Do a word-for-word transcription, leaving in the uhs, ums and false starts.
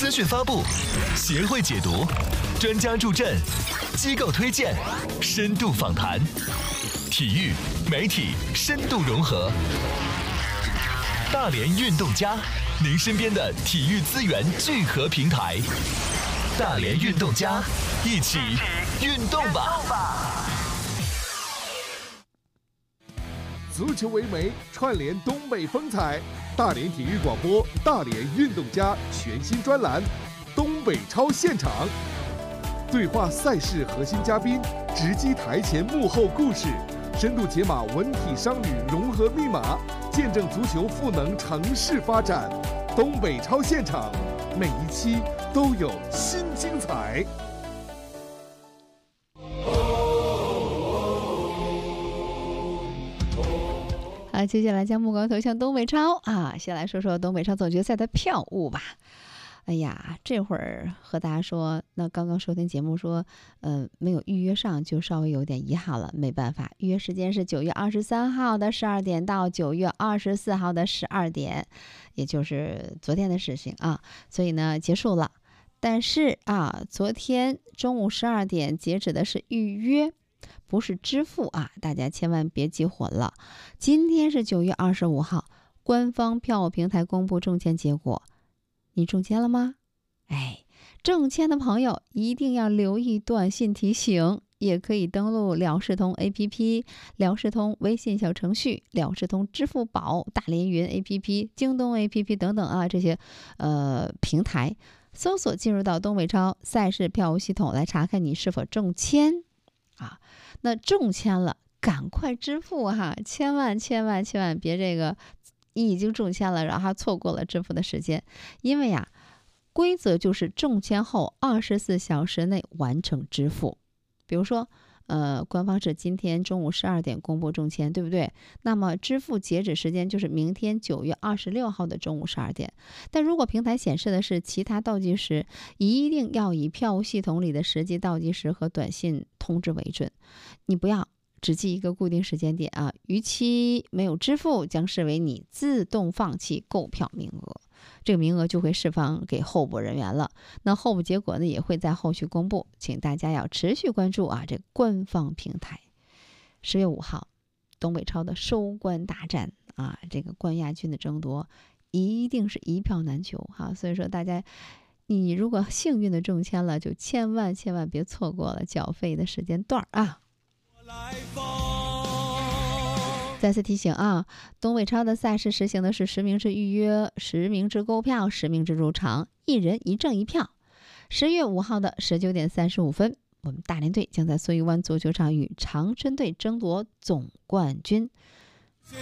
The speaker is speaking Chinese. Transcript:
资讯发布，协会解读，专家助阵，机构推荐，深度访谈，体育媒体深度融合。大连运动家，您身边的体育资源聚合平台。大连运动家，一起运动吧！ 足球为媒，串联东北风采。大连体育广播，大连运动家全新专栏《东北超现场》，对话赛事核心嘉宾，直击台前幕后故事，深度解码文体商旅融合密码，见证足球赋能城市发展。东北超现场，每一期都有新精彩。 好，接下来将目光投向东北超啊，先来说说东北超总决赛的票务吧。哎呀，这会儿和大家说，那刚刚收听节目说，呃，没有预约上，就稍微有点遗憾了。没办法，预约时间是九月二十三号的十二点到九月二十四号的十二点，也就是昨天的事情啊。所以呢，结束了。但是啊，昨天中午十二点截止的是预约，不是支付啊，大家千万别记混了。今天是九月二十五号，官方票务平台公布中签结果。你中签了吗？哎，中签的朋友一定要留意短信提醒，也可以登录辽视通 A P P、辽视通微信小程序、辽视通支付宝、大连云 A P P、京东 A P P 等等啊，这些呃平台搜索进入到东北超赛事票务系统来查看你是否中签啊。那中签了，赶快支付哈，千万千万千万别这个。你已经中签了，然后错过了支付的时间，因为呀，规则就是中签后二十四小时内完成支付。比如说，呃，官方是今天中午十二点公布中签，对不对？那么支付截止时间就是明天九月二十六号的中午十二点。但如果平台显示的是其他倒计时，一定要以票务系统里的实际倒计时和短信通知为准，你不要只记一个固定时间点啊，逾期没有支付将视为你自动放弃购票名额，这个名额就会释放给候补人员了。那候补结果呢也会在后续公布，请大家要持续关注啊这个官方平台。十月五号，东北超的收官大战啊，这个冠亚军的争夺一定是一票难求哈，所以说大家。你如果幸运的中签了，就千万千万别错过了缴费的时间段啊。再次提醒啊，东北超的赛事实行的是实名制预约、实名制购票、实名制入场，一人一证一票。十月五号的十九点三十五分，我们大连队将在苏玉湾足球场与长春队争夺总冠军。